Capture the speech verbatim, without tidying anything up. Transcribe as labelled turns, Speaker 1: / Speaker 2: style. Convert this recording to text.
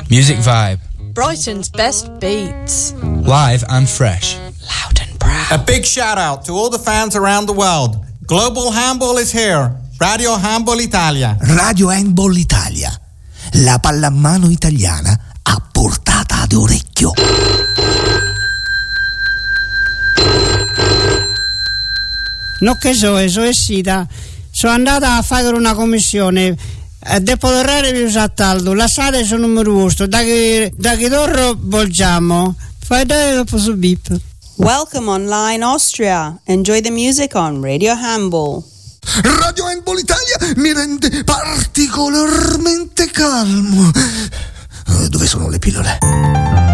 Speaker 1: Music Vibe.
Speaker 2: Brighton's best beats.
Speaker 1: Live and fresh.
Speaker 2: Loud and proud.
Speaker 3: A big shout out to all the fans around the world. Global Handball is here. Radio Handball Italia.
Speaker 4: Radio Handball Italia. La pallamano italiana a portata d'orecchio.
Speaker 5: No che so, so sita. Sono andata a fare una commissione. Dopo l'orario vi usattaldo. La sala sono numero da che da che torno volgiamo. Fai dare dopo su bip.
Speaker 6: Welcome online Austria. Enjoy the music on Radio Handball.
Speaker 4: Radio Handball Italia mi rende particolarmente calmo. Dove sono le pillole?